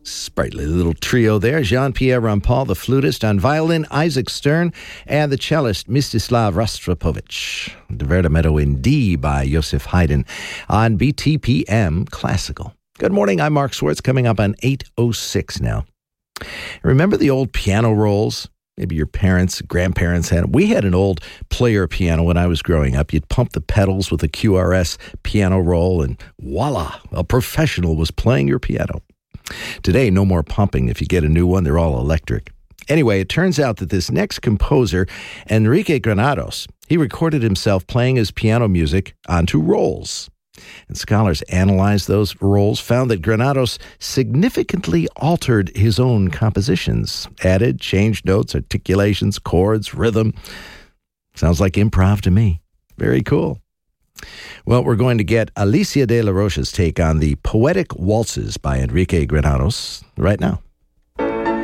Sprightly little trio there. Jean-Pierre Rampal, the flutist, on violin, Isaac Stern, and the cellist, Mstislav Rostropovich. The Verdamedo in D by Joseph Haydn on BTPM Classical. Good morning, I'm Mark Swartz, coming up on 8:06 now. Remember the old piano rolls? Maybe your parents, grandparents had. We had an old player piano when I was growing up. You'd pump the pedals with a QRS piano roll, and voila, a professional was playing your piano. Today, no more pumping. If you get a new one, they're all electric. Anyway, it turns out that this next composer, Enrique Granados, he recorded himself playing his piano music onto rolls. And scholars analyzed those rolls, found that Granados significantly altered his own compositions, added, changed notes, articulations, chords, rhythm. Sounds like improv to me. Very cool. Well, we're going to get Alicia de la Rocha's take on the Poetic Waltzes by Enrique Granados right now.